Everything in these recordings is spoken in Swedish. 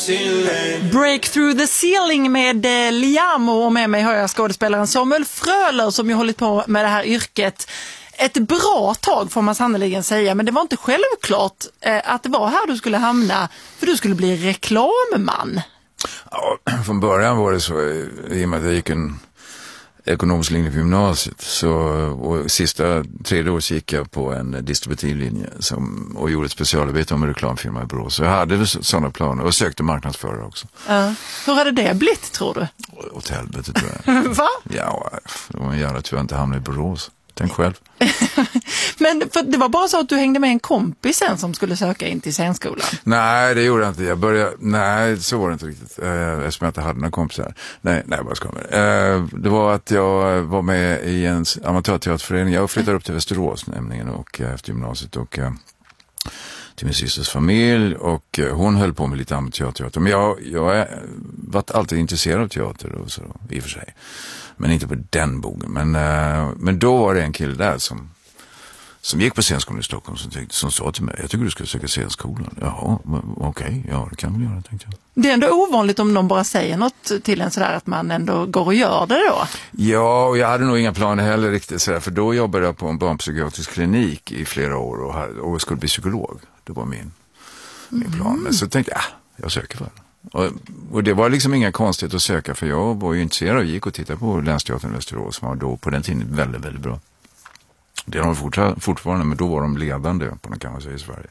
Break through the ceiling med Liamo, och med mig har jag skådespelaren Samuel Fröler som ju hållit på med det här yrket ett bra tag får man sannoliken säga, men det var inte självklart att det var här du skulle hamna, för du skulle bli reklamman. Ja, från början var det så, i och med att jag gick en ekonomisk linje på gymnasiet, så, och sista 3 år gick jag på en distributivlinje och gjorde ett specialarbete om en reklamfirma i Borås. Så jag hade sådana planer och sökte marknadsförare också. Hur hade det blivit, tror du? Åt helvete, tror jag. Va? Ja, det var en jävla tur att inte hamna i Borås. Tänk själv. Men för det var bara så att du hängde med en kompis sen som skulle söka in till scenskolan? Nej, det gjorde jag inte. Nej, så var det inte riktigt. Eftersom jag inte hade några kompisar. Nej, bara skojar. Det var att jag var med i en amatörteaterförening. Jag flyttade upp till Västerås nämligen och efter gymnasiet och till min systers familj, och hon höll på med lite amatörteater. Men jag har varit alltid intresserad av teater och så, i och för sig. Men inte på den bogen. Men då var det en kille där som gick på scenskolan i Stockholm som sa till mig, jag tycker du ska söka scenskolan. Jaha, okej, ja det kan vi göra, tänkte jag. Det är ändå ovanligt om någon bara säger något till en sådär att man ändå går och gör det då. Ja, och jag hade nog inga planer heller riktigt sådär, för då jobbade jag på en barnpsykiatrisk klinik i flera år och skulle bli psykolog. Det var min plan. Men så tänkte jag söker för det. Och det var liksom inga konstigt att söka, för jag var ju intresserad och gick och tittade på Länsteatern i Västerås som var då på den tiden väldigt, väldigt bra. Det är de fortfarande, men då var de ledande på den, kan man säga, i Sverige.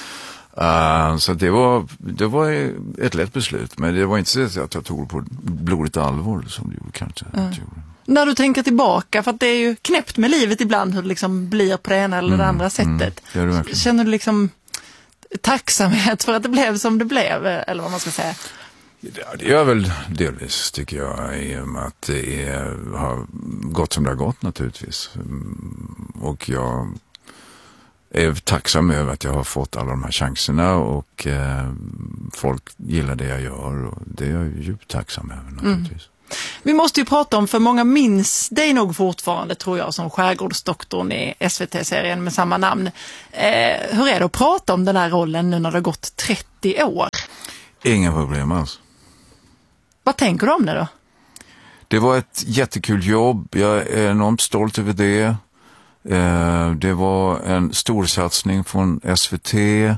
Så det var ett lätt beslut, men det var inte så att jag tog på blodigt allvar som du kanske gjorde. När du tänker tillbaka, för att det är ju knäppt med livet ibland hur det liksom blir på det ena eller det andra sättet. Det känner du liksom tacksamhet för att det blev som det blev, eller vad man ska säga? Ja, det gör väl delvis, tycker jag, i och med att det har gått som det har gått naturligtvis. Och jag är tacksam över att jag har fått alla de här chanserna, och folk gillar det jag gör, och det är jag djupt tacksam över naturligtvis. Vi måste ju prata om, för många minns dig nog fortfarande, tror jag, som skärgårdsdoktorn i SVT-serien med samma namn. Hur är det att prata om den här rollen nu när det har gått 30 år? Inga problem alls. Vad tänker du om det då? Det var ett jättekul jobb. Jag är enormt stolt över det. Det var en stor satsning från SVT.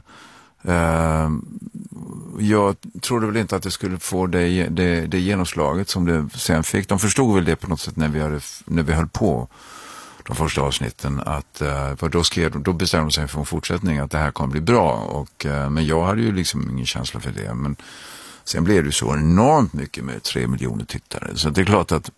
Jag trodde väl inte att det skulle få det genomslaget som det sen fick. De förstod väl det på något sätt när vi höll på de första avsnitten, att då bestämde de sig för en fortsättning, att det här kommer bli bra, men jag hade ju liksom ingen känsla för det. Men sen blev det ju så enormt mycket med 3 miljoner tittare, så det är klart att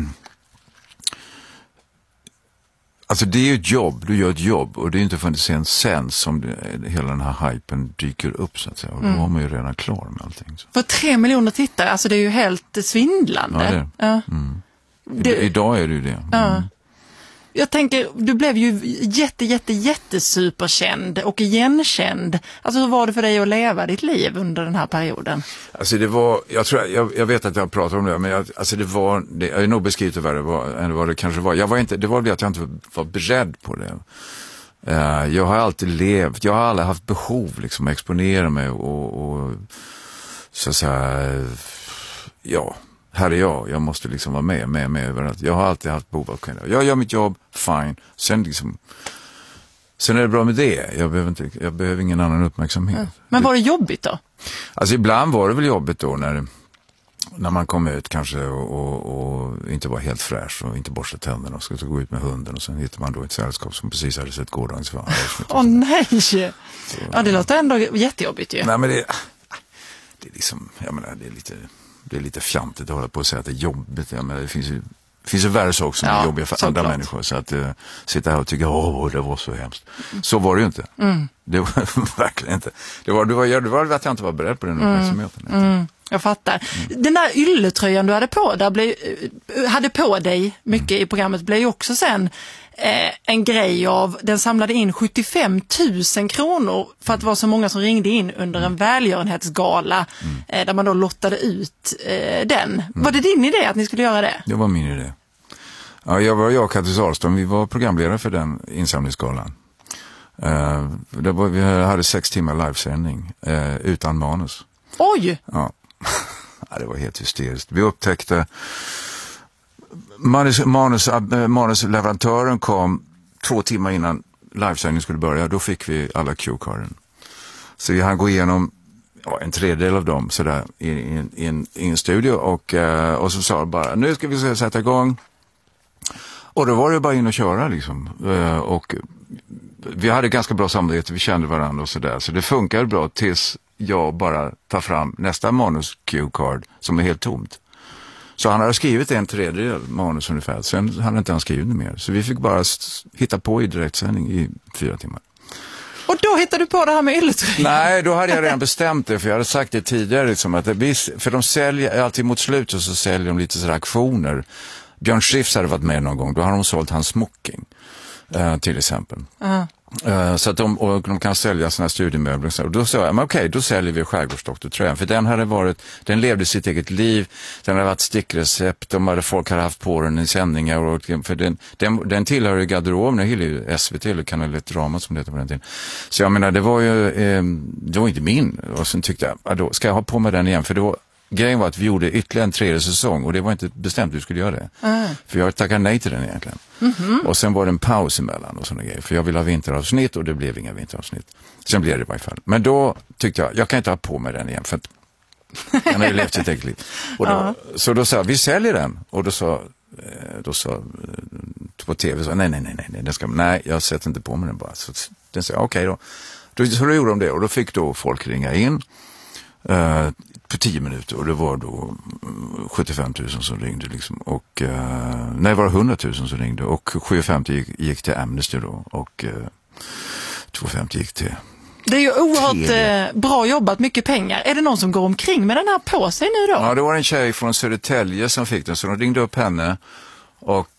alltså det är ju ett jobb, du gör ett jobb, och det är inte förrän sen som hela den här hypen dyker upp, så att säga, och då var man ju redan klar med allting. Så. För 3 miljoner tittare, alltså det är ju helt svindlande. Ja, det är. Idag är det ju det. Jag tänker, du blev ju jättesuperkänd och igenkänd. Alltså hur var det för dig att leva ditt liv under den här perioden? Alltså det var, jag vet att jag pratar om det, men jag är nog beskrivit det värre än vad det kanske var. Det var det att jag inte var beredd på det. Jag har alltid levt, jag har aldrig haft behov liksom att exponera mig och så att säga, här är jag måste liksom vara med överallt. Jag har alltid haft behov av att jag gör mitt jobb, fine. Sen är det bra med det. Jag behöver ingen annan uppmärksamhet. Men var det jobbigt då? Alltså ibland var det väl jobbigt då när man kom ut kanske och inte var helt fräsch och inte borsta tänderna och skulle gå ut med hunden, och sen hittar man då ett sällskap som precis hade sett gårdagens avsnitt. Nej! Ja, det låter ändå jättejobbigt ju. Nej, men det är liksom, jag menar, det är lite fjantigt att hålla på och säga att det är jobbigt. Jag menar, det finns ju värre saker som är jobbiga för andra människor. Så att sitta här och tycka, det var så hemskt. Så var det ju inte. Det var verkligen inte. Det var att jag inte var beredd på den uppmärksamheten. Jag fattar. Den där ylletröjan du hade på dig mycket i programmet blev ju också sen en grej av, den samlade in 75 000 kronor för att det var så många som ringde in under en välgörenhetsgala där man då lottade ut den. Var det din idé att ni skulle göra det? Det var min idé. Ja, jag och Kattis Ahlström, vi var programledare för den insamlingsgalan. Vi hade 6 timmar livesändning utan manus. Oj! Ja. Ja, det var helt hysteriskt. Vi upptäckte manusleverantören kom 2 timmar innan livesändningen skulle börja. Då fick vi alla cue-carden. Så vi hann gå igenom en tredjedel av dem sådär, i en studio och så sa det bara, nu ska vi sätta igång. Och då var det bara in och köra liksom. Och vi hade ganska bra samarbete, vi kände varandra och sådär. Så det funkade bra tills jag bara tar fram nästa manus cue-card som är helt tomt. Så han hade skrivit 1/3 manus ungefär, sen hade inte han skrivit mer. Så vi fick bara hitta på i direktsändning i 4 timmar. Och då hittade du på det här med ylletröjan? Nej, då hade jag redan bestämt det, för jag hade sagt det tidigare liksom, att för de säljer, alltid mot slutet så säljer de lite sådär aktioner. Björn Skifs hade varit med någon gång, då har de sålt hans smoking till exempel. Så att de kan sälja såna här studiemöbler. Och då sa jag, men okej, då säljer vi Skärgårdsdoktortröjan. För den levde sitt eget liv. Den hade varit stickrecept. Folk hade haft på den i sändningar. Och, för den tillhör ju garderoben. Den tillhör ju SVT eller Kanal 1 Drama som det heter på den tiden. Så jag menar, det var inte min. Och sen tyckte jag, då ska jag ha på mig den igen. För grejen var att vi gjorde ytterligare en 3:e säsong och det var inte bestämt att vi skulle göra det. För jag tackade nej till den egentligen. Och sen var det en paus emellan och sådana grejer. För jag ville ha vinteravsnitt och det blev inga vinteravsnitt. Sen blev det i varje fall. Men då tyckte jag kan inte ha på mig den igen för att den har ju levt sitt eget liv. Så då sa vi säljer den. Och då sa på tv så nej, jag sätter inte på mig den bara. Så den sa okej då. Så då gjorde de det och då fick då folk ringa in. På 10 minuter och det var då 75 000 som ringde liksom. Och nej, var det 100 000 som ringde och 750 gick till Amnesty då och 250 gick till. Det är ju oerhört bra jobbat, mycket pengar. Är det någon som går omkring med den här på sig nu då? Ja, det var en tjej från Södertälje som fick den så de ringde upp henne. Och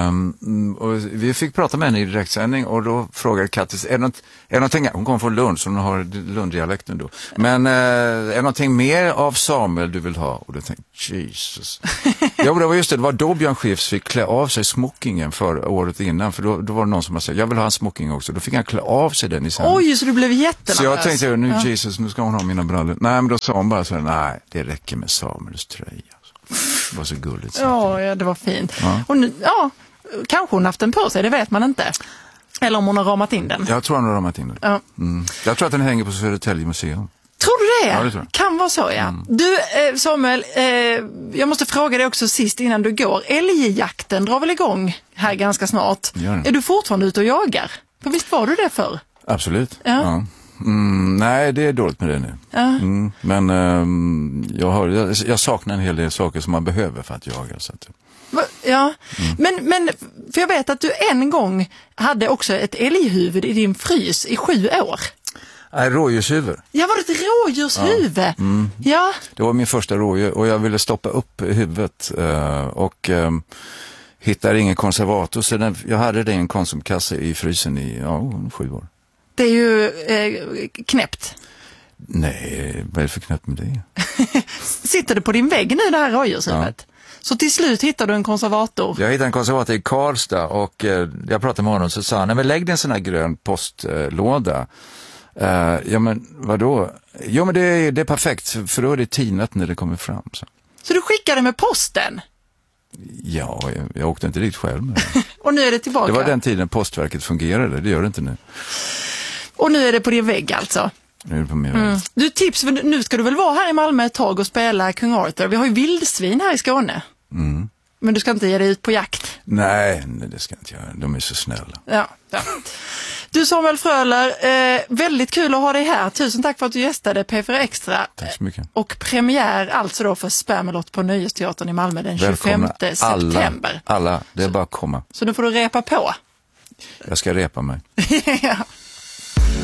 vi fick prata med henne i direktsändning och då frågade Kattis, är det någonting, hon kom från Lund så hon har Lunddialekten då, men är det någonting mer av Samuel du vill ha? Och då tänkte Jesus. Ja, det var just det var då Björn Skifs fick klä av sig smokingen för året innan, för då var det någon som hade sagt, jag vill ha en smoking också, då fick han klä av sig den i sändning. Oj, så du blev jättenervös. Så jag tänkte, Jesus, nu ska hon ha mina brallor. Nej, men då sa hon bara så här, nej, det räcker med Samuels tröja. Det var så gulligt. Ja, det var fint. Ja. Och nu, kanske hon haft den på sig, det vet man inte. Eller om hon har ramat in den. Jag tror hon har ramat in den. Ja. Jag tror att den hänger på Södertälje museum. Tror du det? Ja, det tror jag. Kan vara så, ja. Du, Samuel, jag måste fråga dig också sist innan du går. Älgjakten drar väl igång här ganska snart. Är du fortfarande ute och jagar? För visst var du det förr? Absolut, ja. Nej, det är dåligt med det nu. Men jag saknar en hel del saker som man behöver för att jaga. Så att... Ja, men för jag vet att du en gång hade också ett älghuvud i din frys i 7 år. Nej, rådjurshuvud. Ja, var det ett rådjurshuvud? Ja. Det var min första rådjur och jag ville stoppa upp huvudet och hittade ingen konservator så jag hade det i en konsumkasse i frysen i 7 år. Det är ju knäppt. Nej, vad är det för knäppt med det? Sitter det på din vägg nu det här rådjurshuvudet? Ja. Så till slut hittar du en konservator? Jag hittade en konservator i Karlstad och jag pratade med honom så sa han, nej men lägg dig en sån här grön postlåda. Ja men vadå? Jo men det är perfekt för då är det tinat när det kommer fram. Så du skickade med posten? Ja, jag åkte inte dit själv. Men... och nu är det tillbaka? Det var den tiden Postverket fungerade, det gör det inte nu. Och nu är det på din vägg alltså? Nu är det på min vägg. Du tips, nu ska du väl vara här i Malmö ett tag och spela Kung Arthur. Vi har ju vildsvin här i Skåne. Men du ska inte ge dig ut på jakt? Nej, det ska jag inte göra. De är så snälla. Ja. Du Samuel Fröler, väldigt kul att ha dig här. Tusen tack för att du gästade P4 Extra. Tack så mycket. Och premiär alltså då för Spamalot på Nöjesteatern i Malmö den 25 september. Alla, det är bara att komma. Så nu får du repa på. Jag ska repa mig. Ja.